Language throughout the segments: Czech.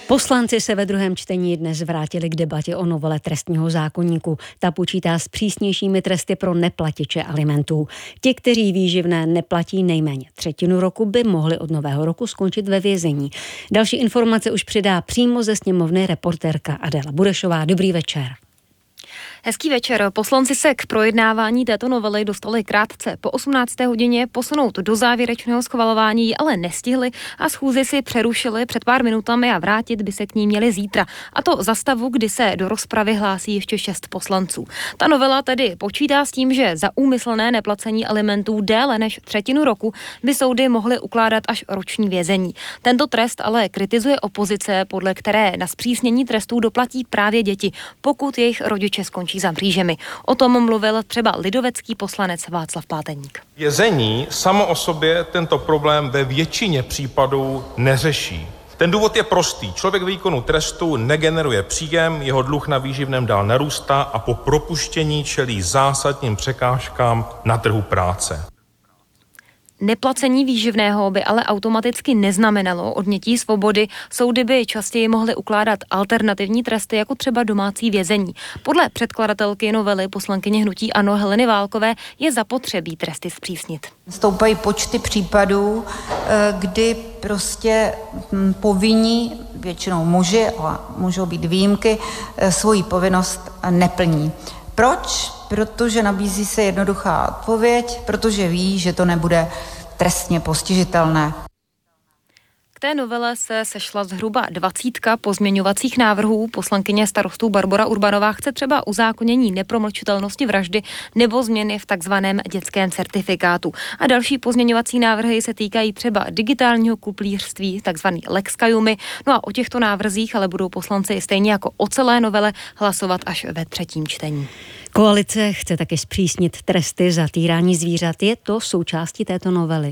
Poslanci se ve druhém čtení dnes vrátili k debatě o novele trestního zákoníku. Ta počítá s přísnějšími tresty pro neplatiče alimentů. Ti, kteří výživné neplatí nejméně třetinu roku, by mohli od nového roku skončit ve vězení. Další informace už přidá přímo ze sněmovny reportérka Adéla Burešová. Dobrý večer. Hezký večer. Poslanci se k projednávání této novely dostali krátce po 18. hodině. Posunout do závěrečného schvalování ale nestihli a schůzi si přerušili před pár minutami a vrátit by se k ní měli zítra. A to za stavu, kdy se do rozpravy hlásí ještě 6 poslanců. Ta novela tedy počítá s tím, že za úmyslné neplacení alimentů déle než třetinu roku by soudy mohly ukládat až roční vězení. Tento trest ale kritizuje opozice, podle které na zpřísnění trestů doplatí právě děti, pokud jejich rodiče skončí za mřížemi. O tom mluvil třeba lidovecký poslanec Václav Pláteník. Vězení samo o sobě tento problém ve většině případů neřeší. Ten důvod je prostý. Člověk výkonu trestu negeneruje příjem, jeho dluh na výživném dál narůstá a po propuštění čelí zásadním překážkám na trhu práce. Neplacení výživného by ale automaticky neznamenalo odnětí svobody. Soudy by častěji mohly ukládat alternativní tresty, jako třeba domácí vězení. Podle předkladatelky novely poslankyně hnutí ANO Heleny Válkové je zapotřebí tresty zpřísnit. Stoupají počty případů, kdy prostě povinní, většinou muži, ale můžou být výjimky, svoji povinnost neplní. Proč? Protože nabízí se jednoduchá odpověď, protože ví, že to nebude trestně postižitelné. K té novele se sešla zhruba 20 pozměňovacích návrhů. Poslankyně Starostů Barbora Urbanová chce třeba uzákonění nepromlčitelnosti vraždy nebo změny v takzvaném dětském certifikátu. A další pozměňovací návrhy se týkají třeba digitálního kuplířství, takzvaný Lex Kajumi. No a o těchto návrzích ale budou poslanci stejně jako o celé novele hlasovat až ve třetím čtení. Koalice chce také zpřísnit tresty za týrání zvířat. Je to součástí této novely?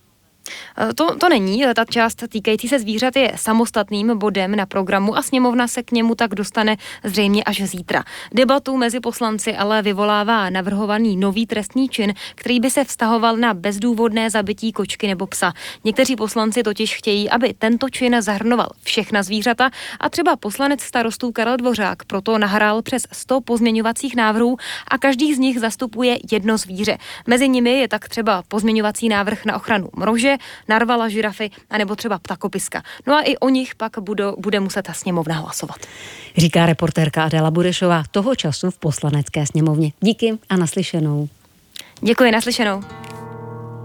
To není. Ta část týkající se zvířat je samostatným bodem na programu a sněmovna se k němu tak dostane zřejmě až zítra. Debatu mezi poslanci ale vyvolává navrhovaný nový trestný čin, který by se vztahoval na bezdůvodné zabití kočky nebo psa. Někteří poslanci totiž chtějí, aby tento čin zahrnoval všechna zvířata a třeba poslanec Starostů Karel Dvořák proto nahrál přes 100 pozměňovacích návrhů a každý z nich zastupuje jedno zvíře. Mezi nimi je tak třeba pozměňovací návrh na ochranu mrože, narvala, žirafy anebo třeba ptakopiska. No a i o nich pak bude muset ta sněmovna hlasovat. Říká reportérka Adéla Burešová, toho času v Poslanecké sněmovně. Díky a naslyšenou. Děkuji, naslyšenou.